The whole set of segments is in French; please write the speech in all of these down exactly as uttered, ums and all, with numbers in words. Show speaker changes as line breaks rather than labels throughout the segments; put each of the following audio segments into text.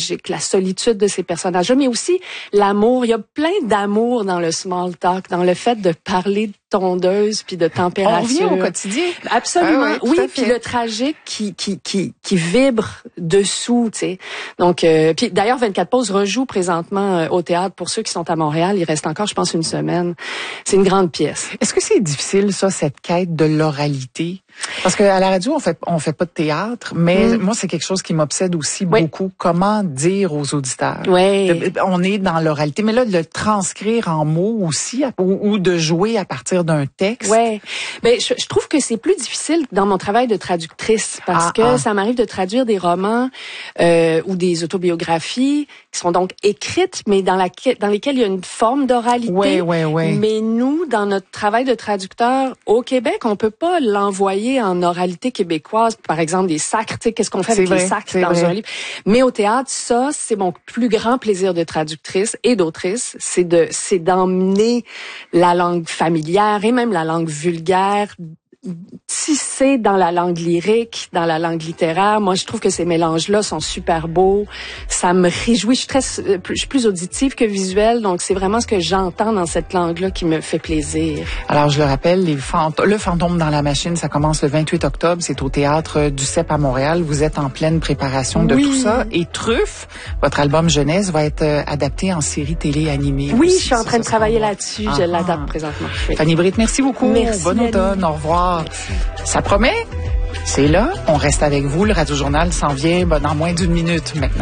tragique, la solitude de ces personnages-là, mais aussi l'amour. Il y a plein d'amour dans le small talk, dans le fait de parler de tondeuse puis de température.
On revient au quotidien.
Absolument.
Ah oui,
oui, puis le tragique qui qui qui qui vibre dessous, tu sais. Donc euh, puis d'ailleurs vingt-quatre pauses rejoue présentement euh, au théâtre pour ceux qui sont à Montréal, il reste encore je pense une semaine. C'est une grande pièce.
Est-ce que c'est difficile ça cette quête de l'oralité? Parce que à la radio on fait on fait pas de théâtre, mais mm. moi c'est quelque chose qui m'obsède aussi oui. beaucoup. Comment dire aux auditeurs?
Oui.
On est dans l'oralité, mais là de le transcrire en mots aussi ou, ou de jouer à partir d'un texte.
Ouais. Ben je, je trouve que c'est plus difficile dans mon travail de traductrice parce ah, que ah. ça m'arrive de traduire des romans euh, ou des autobiographies qui sont donc écrites mais dans la dans lesquelles il y a une forme d'oralité.
Ouais, ouais, ouais.
Mais nous dans notre travail de traducteur au Québec, on peut pas l'envoyer en oralité québécoise, par exemple des sacres, tu sais, qu'est-ce qu'on fait avec
vrai,
les sacres dans
vrai.
un livre. Mais au théâtre, ça, c'est mon plus grand plaisir de traductrice et d'autrice, c'est de, c'est d'emmener la langue familière et même la langue vulgaire, tissée dans la langue lyrique, dans la langue littéraire. Moi, je trouve que ces mélanges-là sont super beaux. Ça me réjouit. Je suis très, je suis plus auditive que visuelle, donc c'est vraiment ce que j'entends dans cette langue-là qui me fait plaisir.
Alors, je le rappelle, les fant- le Fantôme dans la machine, ça commence le vingt-huit octobre. C'est au théâtre du C E P à Montréal. Vous êtes en pleine préparation de
oui.
tout ça. Et Truffe, votre album jeunesse, va être adapté en série télé animée.
Oui,
aussi,
je suis en train de travailler là-dessus.
Ah,
je l'adapte présentement. Oui.
Fanny Britt, merci beaucoup.
Merci,
bon automne. Au revoir. Ça promet? C'est là. On reste avec vous. Le Radio Journal s'en vient ben, dans moins d'une minute maintenant.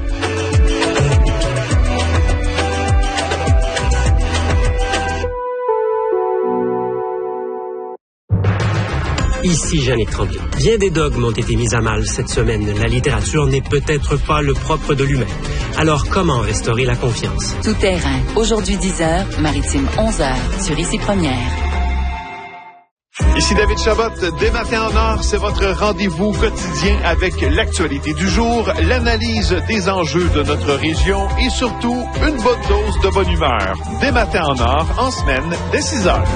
Ici Jeannick Tremblay. Bien des dogmes ont été mis à mal cette semaine. La littérature n'est peut-être pas le propre de l'humain. Alors comment restaurer la confiance?
Tout terrain. Aujourd'hui dix heures, Maritime onze heures, sur Ici Première.
Ici David Chabot, dès matin en heure, c'est votre rendez-vous quotidien avec l'actualité du jour, l'analyse des enjeux de notre région et surtout une bonne dose de bonne humeur. Dès matin en heure, en semaine, dès six heures.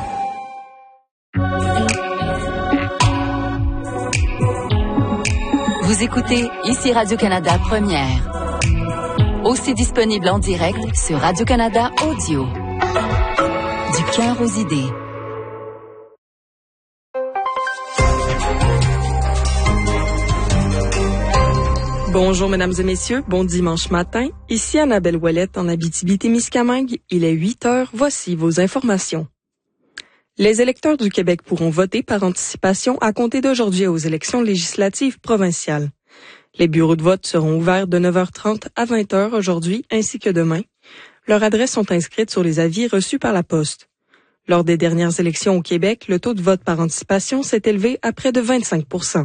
Vous écoutez Ici Radio-Canada Première. Aussi disponible en direct sur Radio-Canada Audio. Du cœur aux idées.
Bonjour, mesdames et messieurs. Bon dimanche matin. Ici Annabelle Ouellette en Abitibi-Témiscamingue. Il est huit heures. Voici vos informations. Les électeurs du Québec pourront voter par anticipation à compter d'aujourd'hui aux élections législatives provinciales. Les bureaux de vote seront ouverts de neuf heures trente à vingt heures aujourd'hui ainsi que demain. Leurs adresses sont inscrites sur les avis reçus par la poste. Lors des dernières élections au Québec, le taux de vote par anticipation s'est élevé à près de vingt-cinq pour cent.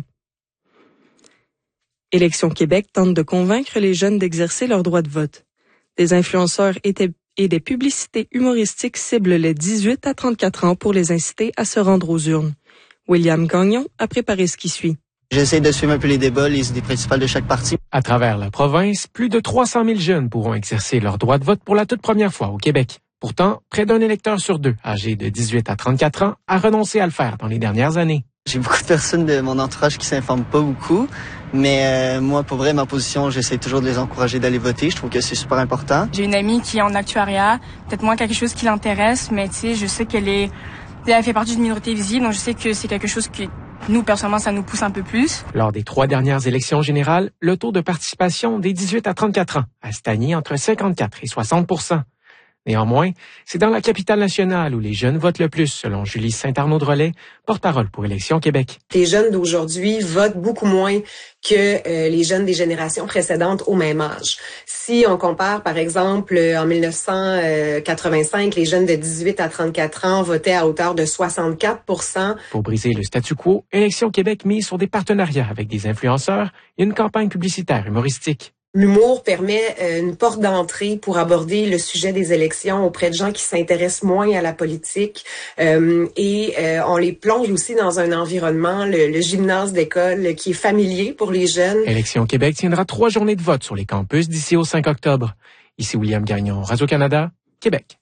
Élections Québec tente de convaincre les jeunes d'exercer leur droit de vote. Des influenceurs et des publicités humoristiques ciblent les dix-huit à trente-quatre ans pour les inciter à se rendre aux urnes. William Gagnon a préparé ce qui suit.
J'essaie de suivre un peu les débats, les idées principales de chaque parti.
À travers la province, plus de trois cent mille jeunes pourront exercer leur droit de vote pour la toute première fois au Québec. Pourtant, près d'un électeur sur deux, âgé de dix-huit à trente-quatre ans, a renoncé à le faire dans les dernières années.
J'ai beaucoup de personnes de mon entourage qui s'informent pas beaucoup, mais euh, moi, pour vrai, ma position, j'essaie toujours de les encourager d'aller voter. Je trouve que c'est super important.
J'ai une amie qui est en actuariat, peut-être moins quelque chose qui l'intéresse, mais tu sais, je sais qu'elle est, elle fait partie d'une minorité visible, donc je sais que c'est quelque chose qui, nous, personnellement, ça nous pousse un peu plus.
Lors des trois dernières élections générales, le taux de participation des dix-huit à trente-quatre ans a stagné entre cinquante-quatre et soixante pour cent. Néanmoins, c'est dans la capitale nationale où les jeunes votent le plus, selon Julie Saint-Arnaud-de-Relais, porte-parole pour Élections Québec.
Les jeunes d'aujourd'hui votent beaucoup moins que euh, les jeunes des générations précédentes au même âge. Si on compare, par exemple, en dix-neuf cent quatre-vingt-cinq, les jeunes de dix-huit à trente-quatre ans votaient à hauteur de soixante-quatre pour cent.
Pour briser le statu quo, Élections Québec mise sur des partenariats avec des influenceurs et une campagne publicitaire humoristique.
L'humour permet une porte d'entrée pour aborder le sujet des élections auprès de gens qui s'intéressent moins à la politique euh, et euh, on les plonge aussi dans un environnement, le, le gymnase d'école, qui est familier pour les jeunes.
Élections Québec tiendra trois journées de vote sur les campus d'ici au cinq octobre. Ici William Gagnon, Radio-Canada, Québec.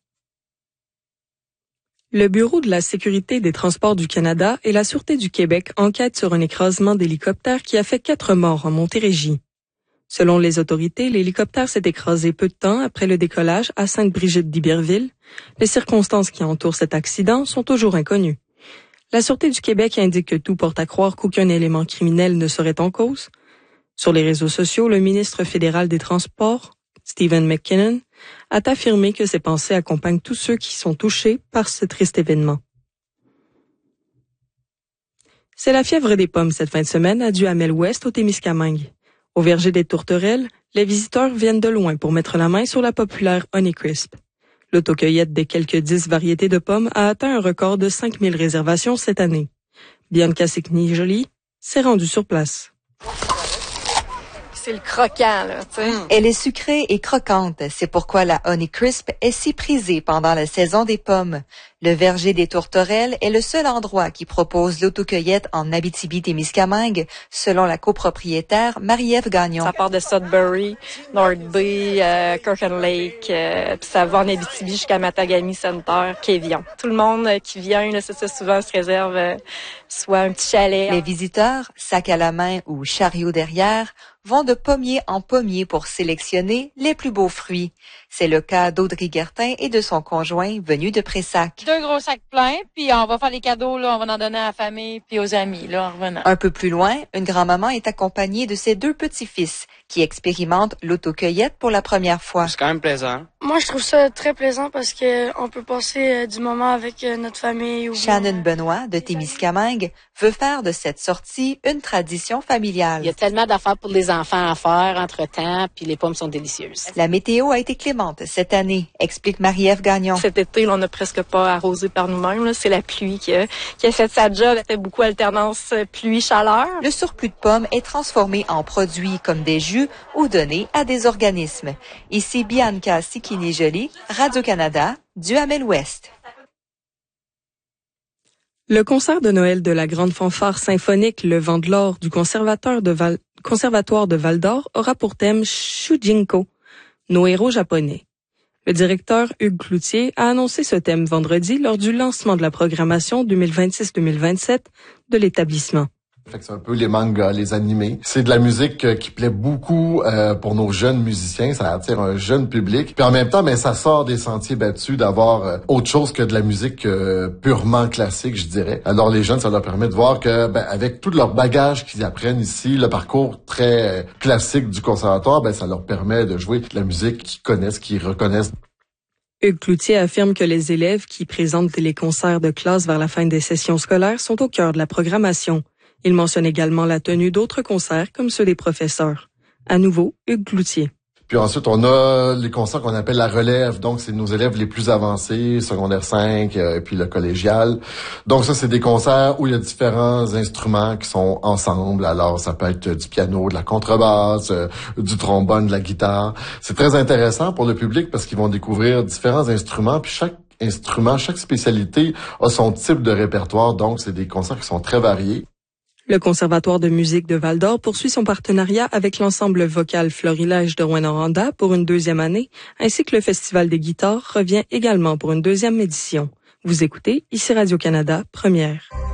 Le Bureau de la sécurité des transports du Canada et la Sûreté du Québec enquêtent sur un écrasement d'hélicoptère qui a fait quatre morts en Montérégie. Selon les autorités, l'hélicoptère s'est écrasé peu de temps après le décollage à Sainte-Brigitte d'Iberville. Les circonstances qui entourent cet accident sont toujours inconnues. La Sûreté du Québec indique que tout porte à croire qu'aucun élément criminel ne serait en cause. Sur les réseaux sociaux, le ministre fédéral des Transports, Stephen McKinnon, a affirmé que ses pensées accompagnent tous ceux qui sont touchés par ce triste événement. C'est la fièvre des pommes cette fin de semaine à Duhamel-Ouest au Témiscamingue. Au verger des Tourterelles, les visiteurs viennent de loin pour mettre la main sur la populaire Honeycrisp. L'autocueillette des quelques dix variétés de pommes a atteint un record de cinq mille réservations cette année. Bianca Sickney-Joly s'est rendue sur place.
C'est le croquant, là, tu sais. Mm.
Elle est sucrée et croquante. C'est pourquoi la Honeycrisp est si prisée pendant la saison des pommes. Le verger des Tourterelles est le seul endroit qui propose l'autocueillette en Abitibi-Témiscamingue, selon la copropriétaire Marie-Ève Gagnon.
Ça part de Sudbury, North Bay, euh, Kirkland Lake, euh, puis ça va en Abitibi jusqu'à Matagami Center, Kévion. Tout le monde euh, qui vient, là, c'est ça, souvent se réserve euh, soit un petit chalet.
Les visiteurs, sac à la main ou chariot derrière, vont de pommier en pommier pour sélectionner les plus beaux fruits. C'est le cas d'Audrey Guertin et de son conjoint venu de Pressac.
Deux gros sacs pleins, puis on va faire les cadeaux, là, on va en donner à la famille puis aux amis, là, en revenant.
Un peu plus loin, une grand-maman est accompagnée de ses deux petits-fils qui expérimentent l'autocueillette pour la première fois.
C'est quand même plaisant.
Moi, je trouve ça très plaisant parce que on peut passer euh, du moment avec euh, notre famille. Ou
Shannon Benoît de Témiscamingue veut faire de cette sortie une tradition familiale.
Il y a tellement d'affaires pour les enfants à faire entre-temps, puis les pommes sont délicieuses.
La météo a été clémente cette année, explique Marie-Ève Gagnon.
Cet été, là, on n'a presque pas arrosé par nous-mêmes. Là. C'est la pluie qui a, qui a fait sa job. Elle fait beaucoup alternance pluie-chaleur.
Le surplus de pommes est transformé en produits comme des jus ou donné à des organismes. Ici Bianca Sickney-Joly, Radio-Canada, Duhamel-Ouest.
Le concert de Noël de la Grande Fanfare Symphonique Le Vent de l'Or du Conservatoire de Val... Conservatoire de Val-d'Or aura pour thème Shujinko, nos héros japonais. Le directeur Hugues Cloutier a annoncé ce thème vendredi lors du lancement de la programmation deux mille vingt-six deux mille vingt-sept de l'établissement.
Fait que c'est un peu les mangas, les animés. C'est de la musique euh, qui plaît beaucoup euh, pour nos jeunes musiciens. Ça attire un jeune public. Puis en même temps, ben ça sort des sentiers battus d'avoir euh, autre chose que de la musique euh, purement classique, je dirais. Alors les jeunes, ça leur permet de voir que, ben avec tout leur bagage qu'ils apprennent ici, le parcours très euh, classique du conservatoire, ben ça leur permet de jouer de la musique qu'ils connaissent, qu'ils reconnaissent.
Hugues Cloutier affirme que les élèves qui présentent les concerts de classe vers la fin des sessions scolaires sont au cœur de la programmation. Il mentionne également la tenue d'autres concerts comme ceux des professeurs. À nouveau, Hugues Cloutier.
Puis ensuite, on a les concerts qu'on appelle la relève. Donc, c'est nos élèves les plus avancés, secondaire cinq, euh, et puis le collégial. Donc, ça, c'est des concerts où il y a différents instruments qui sont ensemble. Alors, ça peut être du piano, de la contrebasse, euh, du trombone, de la guitare. C'est très intéressant pour le public parce qu'ils vont découvrir différents instruments. Puis chaque instrument, chaque spécialité a son type de répertoire. Donc, c'est des concerts qui sont très variés.
Le Conservatoire de musique de Val-d'Or poursuit son partenariat avec l'ensemble vocal Florilège de Rouyn-Noranda pour une deuxième année, ainsi que le Festival des guitares revient également pour une deuxième édition. Vous écoutez ici Radio-Canada, première.